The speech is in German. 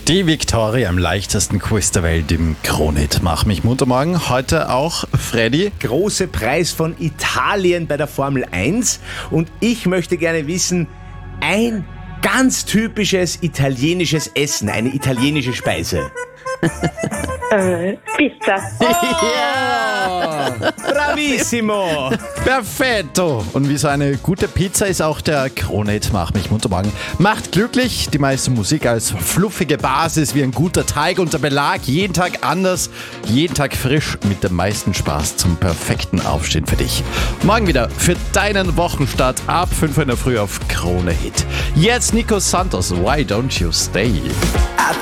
Die Viktoria im leichtesten Quiz der Welt im Kronhit. Mach mich munter morgen. Heute auch Freddy. Große Preis von Italien bei der Formel 1. Und ich möchte gerne wissen, ein ganz typisches italienisches Essen, eine italienische Speise. Pizza. Ja! Bravissimo! Perfetto! Und wie so eine gute Pizza ist auch der Kronhit. Mach mich munter morgen. Macht glücklich. Die meiste Musik als fluffige Basis wie ein guter Teig und der Belag. Jeden Tag anders, jeden Tag frisch mit dem meisten Spaß zum perfekten Aufstehen für dich. Morgen wieder für deinen Wochenstart ab 5 Uhr in der Früh auf Krone Hit. Jetzt Nico Santos, Why Don't You Stay?